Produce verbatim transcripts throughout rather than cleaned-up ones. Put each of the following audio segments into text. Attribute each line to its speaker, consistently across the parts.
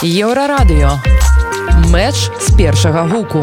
Speaker 1: Еўрарадыё. Мэч з першага гуку.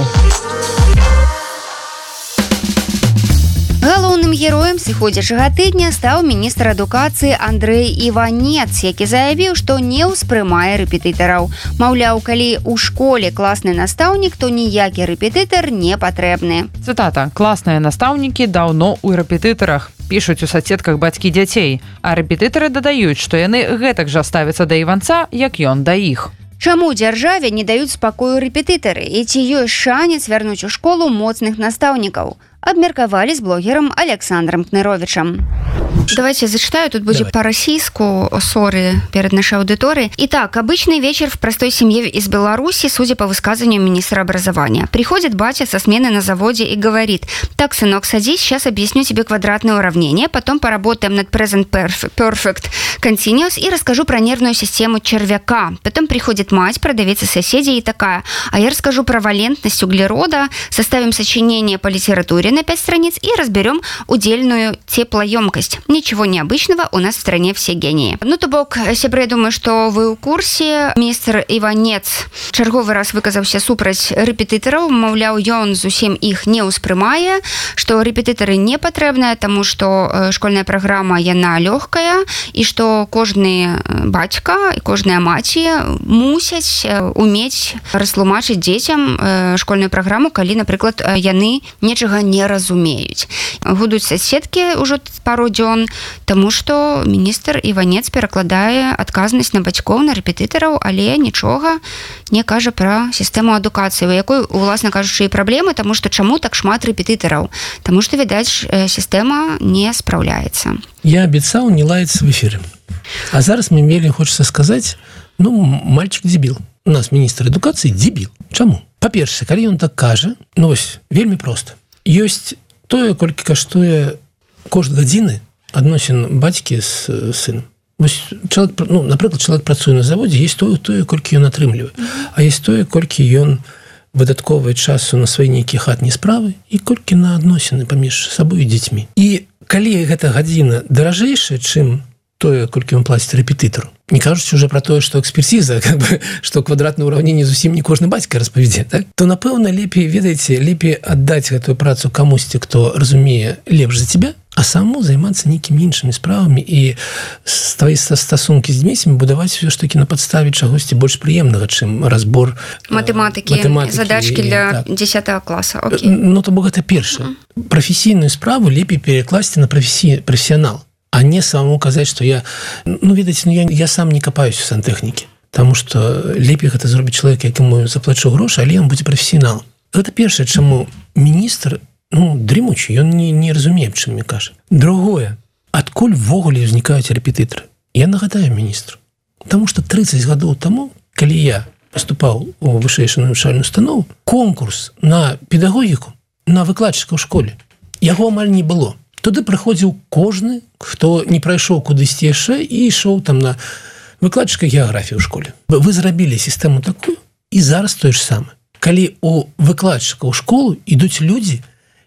Speaker 2: Галоўным героем сыходзячага тыдня стаў міністр адукацыі Андрэй Іванец, які заявіў, што не ўспрымае рэпетытараў. Маўляў, калі ў школе класны настаўнік, то ніякі рэпетытар не патрэбны.
Speaker 1: Цытата. «Класныя настаўнікі даўно ў рэпетытарах», пішуць у соцсетках бацькі дзяцей. А рэпетытары дадаюць, што яны гэтак жа ставяцца да Іванца, як ён да іх.
Speaker 2: Чаму дзяржаве не даюць спакою рэпетытары? І ці ёсць шанец вярнуць у школу моцных настаўнікаў? Абмеркавалі з блогерам Александром Кныровичем. Давайте зачитаю, тут будет по-российску, соры перед нашей аудиторией. Итак, обычный вечер в простой семье из Беларуси, судя по высказыванию министра образования. Приходит батя со смены на заводе и говорит: так, сынок, садись, сейчас объясню тебе квадратное уравнение, потом поработаем над present perfect continuous и расскажу про нервную систему червяка. Потом приходит мать, продавец соседей, и такая: а я расскажу про валентность углерода, составим сочинение по литературе на пять страниц и разберем удельную теплоемкость. Ничего необычного, у нас в стране все гении. Ну, то бок, сябры, я думаю, что вы ў курсе. Міністр Іванец чарговы раз выказаўся супраць рэпетытараў, маўляў, ён зусім іх не ўспрымае, што рэпетытары не патрэбныя, таму што школьная праграма яна лёгкая, і што кожны бацька і кожная маці мусяць умець растлумачыць дзецям школьную праграму, калі, напрыклад, яны нечага не разумеюць. Гудуць соцсеткі ўжо пару дзён, таму што міністр Іванец перакладае адказнасць на бацькоў, на рэпетытараў, але нічога не кажа пра сістэму адукацыі, у якой, уласна кажучы, і праблемы, таму што чаму так шмат рэпетытараў? Таму што, відаць, сістэма не спраўляецца.
Speaker 3: Я абяцаў не лаяцца в эфире. А зараз мне вельмі хочется сказаць, ну, мальчик дебіл. У нас міністр адукацыі дебіл. Чаму? Па-першае, калі ён так кажа, ну вось, вельмі проста. Ёсць тое, колькі каштуе кошт гадзіны адносін бацькі з сынам. Вось чалавек, ну, напрыклад, чалавек працуе на заводзе, есть тое, тое, колькі ён атрымлівае. А есть тое, колькі ён выдаткоўвае часу на свае нейкія хатнія справы і колькі на адносіны паміж сабой і дзецьмі. І калі гэта гадзіна даражэйшая, чым тое, колькі ён плаціць рэпетытару, не кажуць уже про тое, што экспертиза, как бы, што квадратное уравнение зусім не кожны бацька распавядзе, так? То, напэўна, лепей, ведаеце, лепей аддаць гэтую працу камусьці, хто разумее лепш за тебя, а самому займацца нейкімі іншымі справамі і твои стасункі з дзецьмі будаваць все ж таки на падставе чагосьці больш прыемнага, чым разбор
Speaker 2: матэматыкі, матэматыкі задачки для так. десятого класа. Окей.
Speaker 3: Ну, то бок гэта першае. Uh-huh. Прафесійную справу лепей перакласці на професі... професіянал, а не самому казаць, што я, ну, ведаеце, ну, я, я сам не капаюсь у сантэхнікі, таму што лепей гэта зробіць чалавек, якому заплачу грошы, але ён будзе прафесіяналам. Гэта першае, чаму міністр, ну, дрымучы, ён не, не разумее, чым мне кажа. Другое, адкуль ввогуле ўзнікаюць рэпетытары? Я нагадаю міністру, таму што тридцать гадоў таму, калі я паступаў у вышэйшую навучальную установу, конкурс на педагогіку, на выкладчыка ў школе, яго амаль не было. Туды прыходзіў кожны, хто не прайшоў кудысьці яшчэ і ішоў там на выкладчыка геаграфіі ў школе. Вы зрабілі сістэму такую, і зараз тое ж самае. Калі у выкладчыка ў школу ідуць людзі,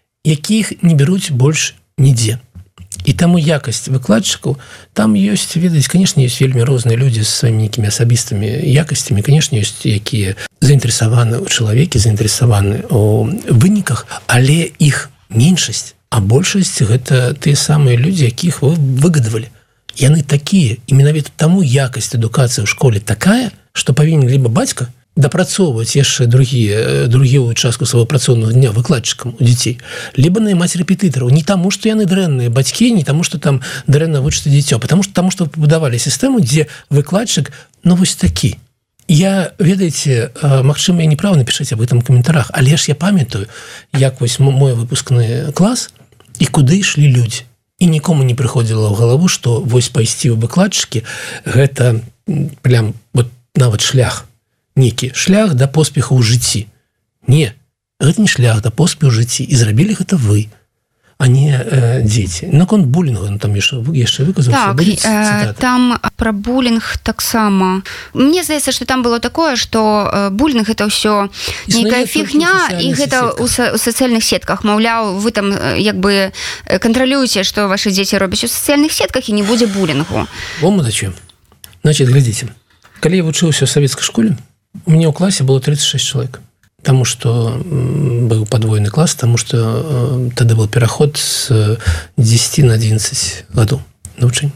Speaker 3: якіх не бяруць больш нідзе. І таму якасць выкладчыкаў, там ёсць, ведаць, конечно, ёсць вельмі розныя людзі з сваімі нейкімі асабістымі якасцямі, конечно, ёсць якія заінтарэсаваны ў чалавеке, заінтарэсаваны ў выніках, але іх меншасць. А большасць гэта тыя самыя людзі, якіх вы выгадавалі. Яны такія, і менавіта таму якасць адукацыі ў школе такая, што павінен либо бацька дапрацоўваць яшчэ другія, другую частку свайго працоўнага дня выкладчыкам у дзяцей, либо наймаць рэпетытараў. Не таму, што яны дрэнныя бацькі, не таму, што там дрэнна вучыцца дзіцё, потому што таму, што пабудавалі сістэму, дзе выкладчык, ну, вось такі. Я, ведаеце, магчыма, я неправа напішаць об этом каментарах, але ж я памятаю, як вось мой выпускны клас, і куды ішлі людзі. І нікому не прыходзіла ў галаву, што вось пайсці ў выкладчыкі гэта прям вот нават шлях, нейкі шлях да поспеху ў жыцці. Не, гэта не шлях да поспеху ў жыцці, і зрабілі гэта вы, а не э, дзеці. Наконт булінгу, ну, там яшчэ, яшчэ выказаўся.
Speaker 2: Так, э, там пра булінг таксама. Мне здаецца, што там было такое, што э, булінг гэта ўсё нейкая фігня, і гэта ў, у сацыяльных сетках. Маўляў, вы там як бы кантралюеце, што вашы дзеці робяць у сацыяльных сетках, і не будзе булінгу.
Speaker 3: Во мы зачем? Значит, глядзіце. Калі я вучыўся ў савецкай школе, у мяне ў класе было тридцать шесть чалавек. Таму што быў падвойны клас, таму што тады был пераход з десяти на одиннадцать гадоў навучання.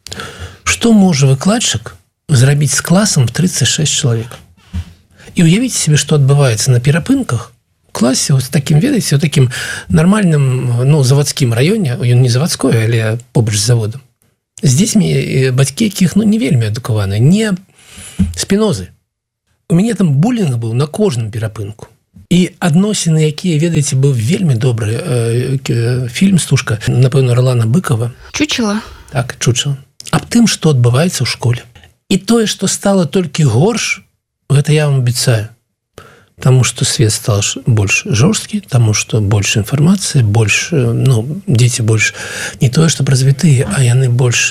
Speaker 3: Што можа выкладчык зрабіць з класам в тридцать шесть чалавек? І уявіце себе, што адбываецца на перапынках у класе з такім, ведаеце, у такім нармальным, ну, заводскім раёне, ён не заводской, але побач з заводам. З дзецьмі бацькі, якіх, ну, не вельмі адукаваныя, не спінозы. У мяне там булінг быў на кожным перапынку. І адносіны, якія, ведаеце, быў вельмі добры э, фільм «Стужка», напэўна, Ролана Быкова.
Speaker 2: Чучела.
Speaker 3: Так, чучела. Аб тым, што адбываецца ў школе. І тое, што стала толькі горш, гэта я вам абяцаю. Таму што свет стал больш жорсткі, таму што больш інфармацыі, больш, ну, дзеці больш не тое, што развітыя, а яны больш,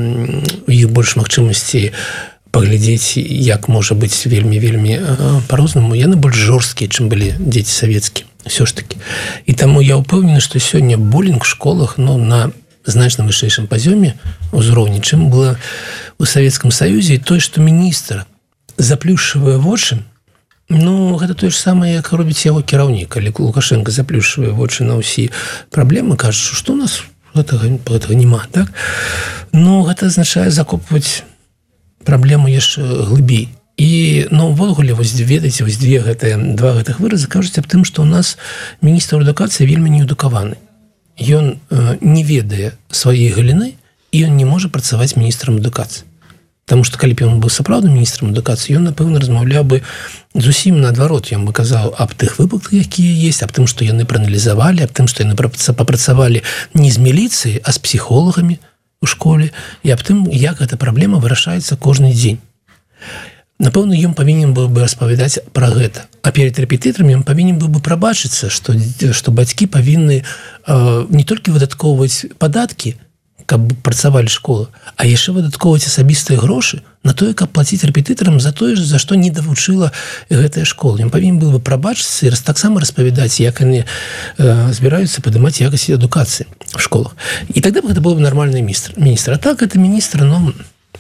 Speaker 3: у іх больш магчымасцей паглядзець, як можа быць вельмі-вельмі па-рознаму. Яны больш жорсткія, чым былі дзеці савецкія, ўсё ж такі. І таму я ўпэўнены, што сёння булінг в школах, ну, на значна вышэйшым пазёме ўзроўні, чым было ў Савецкам Саюзе. І тое, што міністр заплюшчвае вочы, ну, гэта тое ж самае, як робіць яго кіраўнік. Калі Лукашенко заплюшчвае вочы на ўсе праблемы, кажа, што ў нас гэтага, гэтага няма, так? Ну, гэта азначае закопваць праблему яшчэ глыбей. І, ну, ўвогуле, вось, ведаеце, вось две гэтыя, два гэтых выразы кажуць аб тым, што ў нас міністр адукацыі вельмі неадукаваны. Ён э, не ведае сваёй галіны, і ён не можа працаваць міністрам адукацыі. Таму што, калі б ён быў сапраўдным міністрам адукацыі, ён, напэўна, размаўляў бы зусім наадварот. Ён бы казаў аб тых выпадках, якія ёсць, аб тым, што яны прааналізавалі, аб тым, што яны папрацавалі не з міліцыяй, а з псіхолагамі у школе, і аб тым, як эта праблема вырашаецца кожны дзень. Напэўна, ён павінен быў бы распавядаць пра гэта. А перед рэпетытарамі ён павінен быў бы прабачыцца, што, што бацькі павінны э, не толькі выдаткоўваць падаткі, каб працавалі школы, а яшчэ выдаткоўваць асабістыя грошы на тое, каб плаціць рэпетытарам за тое, за што не давучыла гэтая школа. Ён павінен быў бы прабачыцца і таксама распавядаць, як яны э, збіраюцца падымаць якасць адукацыі в школах. І тогда бы гэта был бы нормальный министр. министр. А так это министр, ну,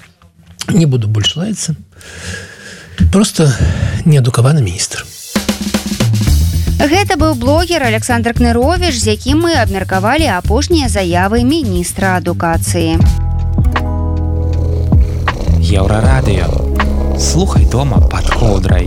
Speaker 3: не буду больше лаяться, просто неадукаваны міністр.
Speaker 2: Гэта быў блогер Александр Кнырович, з якім мы абмеркавалі апошнія заявы міністра адукацыі.
Speaker 4: Еўрарадыё. Слухай дома пад коўдрай.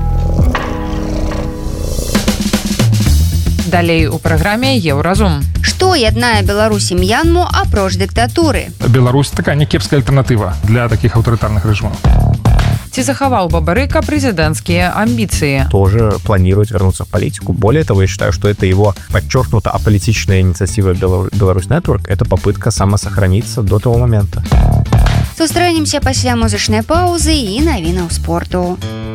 Speaker 1: Далей у праграме Еўразум.
Speaker 2: Што яднае Беларусь і М'янму апроч дыктатуры?
Speaker 5: Беларусь такая някепская альтэрнатыва для таких аўтарытарных рэжымаў.
Speaker 1: Ці захаваў Бабарыка президентские амбиции?
Speaker 6: Тоже планирует вернуться в политику. Более того, я считаю, что это его подчеркнуто аполитичная инициатива Беларусь Network. Это попытка самосохраниться до того момента.
Speaker 2: Сустрэнемся пасля музычнай паузы і навінаў спорту.